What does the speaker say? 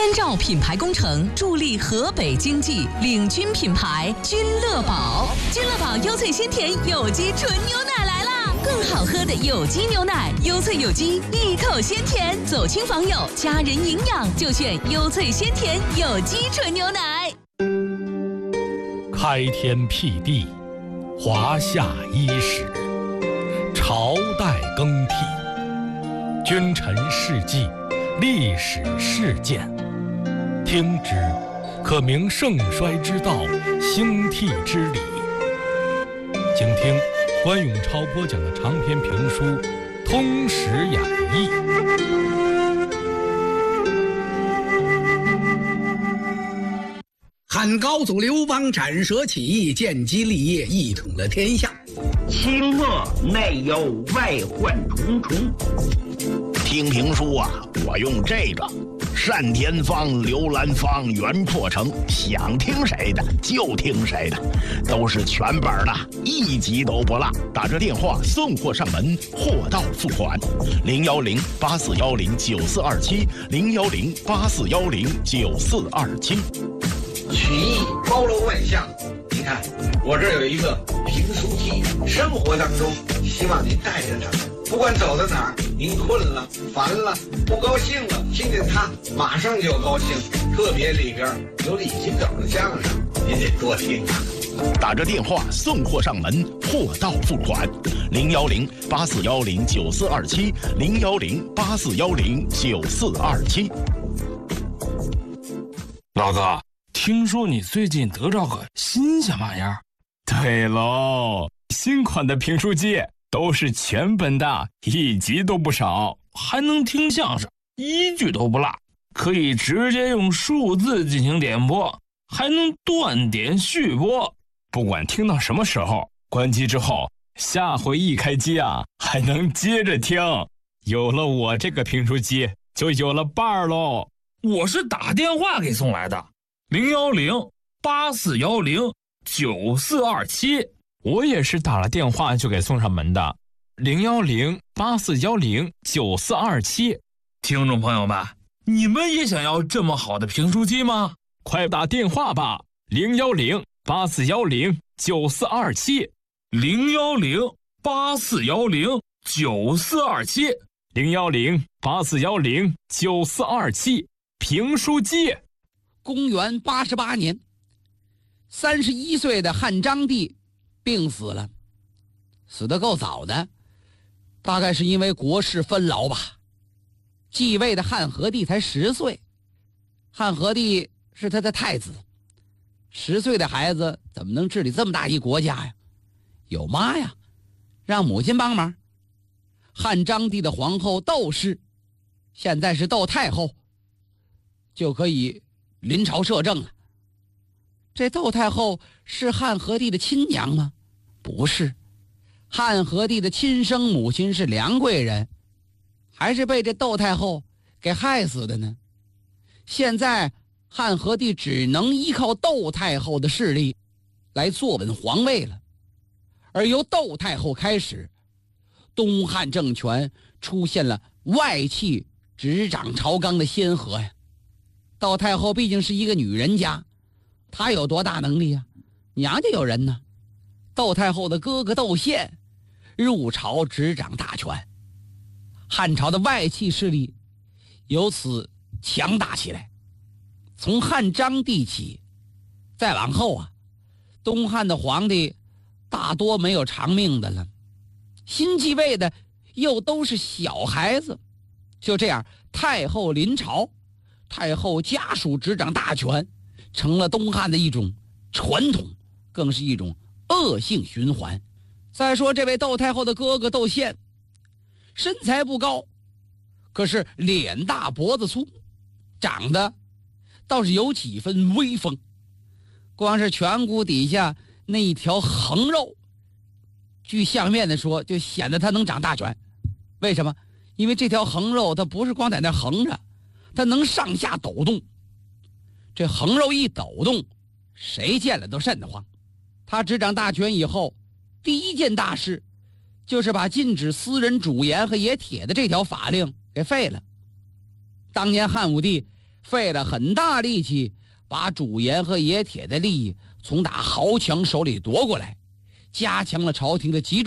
参照品牌工程，助力河北经济，领军品牌君乐宝。君乐宝优萃鲜甜有机纯牛奶来啦！更好喝的有机牛奶，优萃有机，一口鲜甜，走亲访友，家人营养就选优萃鲜甜有机纯牛奶。 开天辟地，华夏伊始，朝代更替，君臣事迹，历史事件，听之可明盛衰之道，兴替之理。请听关永超播讲的长篇评书《通史演义》。 汉高祖刘邦斩蛇起义，建基立业，一统了天下。 清末内忧外患重重。 听评书啊，我用这个单田芳、刘兰芳、袁破城，想听谁的就听谁的，都是全本的，一集都不落。打这电话送货上门，货到付款。010-8410-9427，010-8410-9427。 曲艺包罗万象，你看我这儿有一个评书机，生活当中希望您带着它，不管走到哪儿，您困了、烦了、不高兴了，听见它马上就高兴。特别里边有李金斗的相声，您得多听啊。 打着电话送货上门，货到付款。010-8410-9427，010-8410-9427。 老哥，听说你最近得着个新鲜玩意儿？ 对喽，新款的评书机都是全本的，一集都不少， 还能听相声，一句都不落，可以直接用数字进行点播，还能断点续播。 不管听到什么时候，关机之后，下回一开机啊，还能接着听。有了我这个评书机，就有了伴儿喽。 我是打电话给送来的，010-8410-9427。 我也是打了电话就给送上门的，010-8410-9427。 听众朋友们，你们也想要这么好的评书机吗？ 快打电话吧，010-8410-9427。 010-8410-9427。 010-8410-9427。评书机。 公元88年，31岁的汉章帝病死了，死得够早的，大概是因为国事纷劳吧。继位的汉和帝才10岁，汉和帝是他的太子，10岁的孩子怎么能治理这么大一国家呀？有妈呀，让母亲帮忙。汉章帝的皇后窦氏，现在是窦太后，就可以临朝摄政了。这窦太后是汉和帝的亲娘吗？不是，汉和帝的亲生母亲是梁贵人，还是被这窦太后给害死的呢？现在汉和帝只能依靠窦太后的势力来坐稳皇位了。而由窦太后开始，东汉政权出现了外戚执掌朝纲的先河呀。窦太后毕竟是一个女人家，她有多大能力啊？娘家有人呢。窦太后的哥哥窦宪入朝执掌大权，汉朝的外戚势力由此强大起来。从汉章帝起，再往后啊，东汉的皇帝大多没有长命的了，新继位的又都是小孩子。就这样，太后临朝，太后家属执掌大权，成了东汉的一种传统，更是一种恶性循环。再说这位窦太后的哥哥窦宪，身材不高，可是脸大脖子粗，长得倒是有几分威风。光是颧骨底下那一条横肉，据相面的说，就显得他能掌大权。为什么？因为这条横肉它不是光在那横着，它能上下抖动。这横肉一抖动，谁见了都瘆得慌。他执掌大权以后，第一件大事就是把禁止私人主盐和冶铁的这条法令给废了。当年汉武帝费了很大力气，把主盐和冶铁的利益从打豪强手里夺过来，加强了朝廷的集中